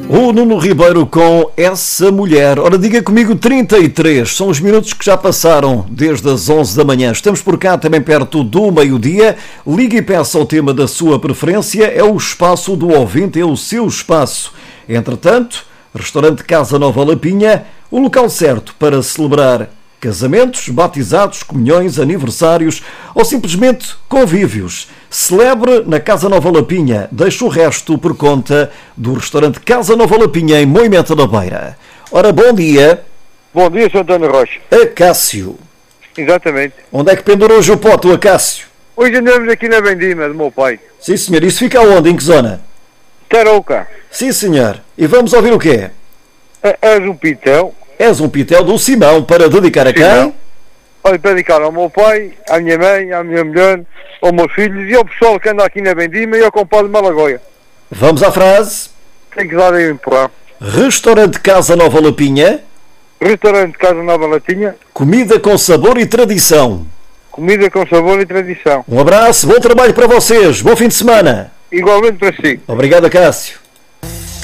O Nuno Ribeiro com Essa Mulher. Ora, diga comigo 33. São os minutos que já passaram desde as 11 da manhã. Estamos por cá também perto do meio-dia. Ligue e peça o tema da sua preferência. É o espaço do ouvinte, é o seu espaço. Entretanto, Restaurante Casa Nova Lapinha, o local certo para celebrar casamentos, batizados, comunhões, aniversários ou simplesmente convívios. Celebre na Casa Nova Lapinha. Deixe o resto por conta do restaurante Casa Nova Lapinha em Moimenta da Beira. Ora, bom dia. Bom dia, Sr. António Rocha. Acácio. Exatamente. Onde é que pendurou hoje o pote, o Acácio? Hoje andamos aqui na Vendima do meu pai. Sim, senhor. Isso fica onde? Em que zona? Tarouca. Sim, senhor. E vamos ouvir o quê? És um pitão. És um pitel do Simão para dedicar a quem? Olha, para dedicar ao meu pai, à minha mãe, à minha mulher, aos meus filhos e ao pessoal que anda aqui na Vendima e ao compadre Malagoia. Vamos à frase. Tem que dar aí um empurrão. Restaurante Casa Nova Lapinha. Restaurante Casa Nova Latinha. Comida com sabor e tradição. Comida com sabor e tradição. Um abraço, bom trabalho para vocês. Bom fim de semana. Igualmente para si. Obrigado, Acácio.